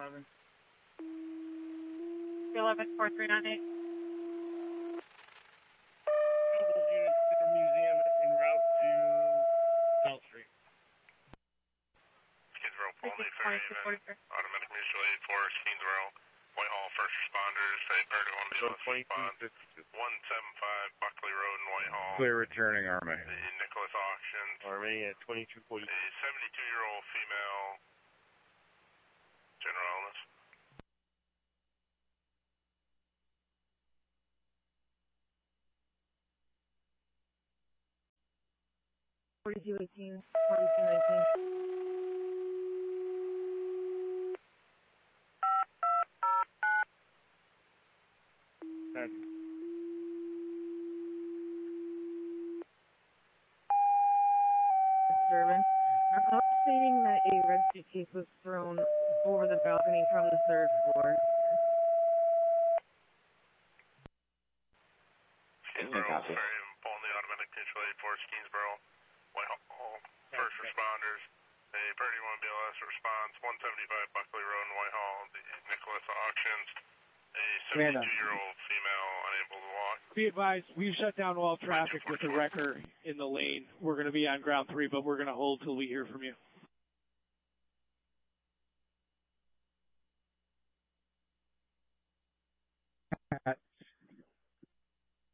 11. 11, 4398. Units to the museum en route to South Street. Keensboro, Paulney, Fairhaven, automatic mutual aid force, Keensboro, Whitehall, first responders, say 31 response, 175 Buckley Road in Whitehall. Clear returning Army. The Nicholas Auctions. Army at 2240. A 72-year-old female, general illness. Forty-two 18, 42 19. Disturbance. Our call stating that a rescue case was thrown over the balcony from the third floor. Keensboro, Fairhaven, Paulney, automatic mutual aid force, Keensboro, Whitehall, first responders. A 31 BLS response, 175 Buckley Road in Whitehall, the Nicholas Auctions. A 72-year-old female unable to walk. Be advised, we've shut down all traffic with the wrecker in the lane. We're going to be on ground 3, but we're going to hold till we hear from you.